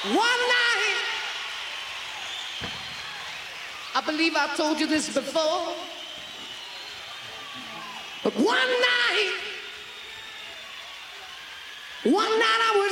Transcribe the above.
One night, I believe I told you this before, but one night I was